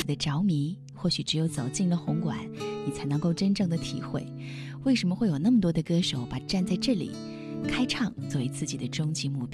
的着迷，或许只有走进了红馆，你才能够真正的体会，为什么会有那么多的歌手把站在这里开唱作为自己的终极目标。